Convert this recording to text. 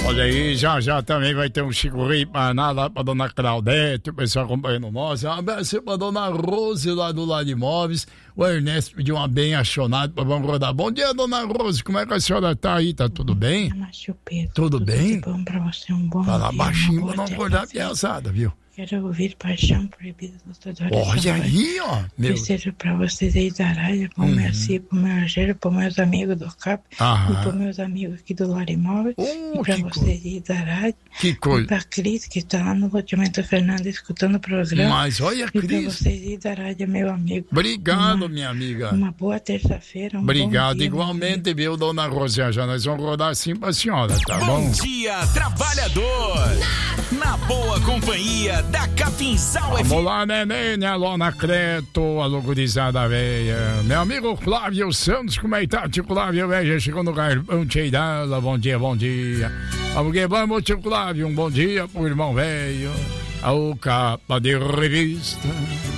Olha aí, já também vai ter um Chico Rei Paraná lá pra dona Claudete, o pessoal acompanhando nós. Um abraço pra dona Rose lá do Lar Imóveis. O Ernesto pediu uma bem acionada pra vamos rodar. Bom dia, dona Rose, como é que a senhora tá aí? Tá tudo bem? Pedro, tudo bem? Bom pra você, um bom Fala dia, baixinho pra não acordar a piazada, viu? Quero ouvir Paixão Proibida do Todório. Olha aí, ó. Desejo pra vocês aí da rádio, pro meu Cico, pro meu Argelo, pro meus amigos do CAP e pro meus amigos aqui do Lar Imóveis. E pra vocês aí da rádio. Que coisa. E pra Cris, que tá lá no loteamento Fernando escutando o programa. Mas olha, Cris. E pra vocês aí da rádio, meu amigo. Obrigado, minha amiga. Uma boa terça-feira. Obrigado, bom dia, igualmente, viu, dona Rosinha? Já nós vamos rodar assim pra senhora, tá bom? Bom dia, trabalhador. Na boa companhia da Capinzal FM. Vamos lá, neném, alô, Anacleto, alô, gurizada velha. Meu amigo Flávio Santos, como é que tá, tio Flávio, velho? Já chegou no Garbão Cheirala, bom dia, bom dia. Vamos que vamos, tio Flávio, um bom dia pro irmão velho. Ao capa de revista.